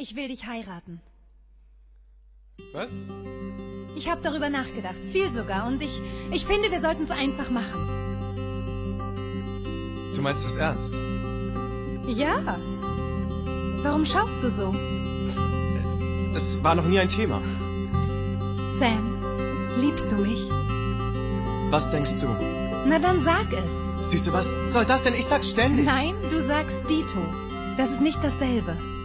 Ich will dich heiraten. Was? Ich habe darüber nachgedacht, viel sogar. Und ich finde, wir sollten es einfach machen. Du meinst das ernst? Ja. Warum schaust du so? Es war noch nie ein Thema. Sam, liebst du mich? Was denkst du? Na dann sag es. Süße, was soll das denn? Ich sag's ständig. Nein, du sagst Dito. Das ist nicht dasselbe.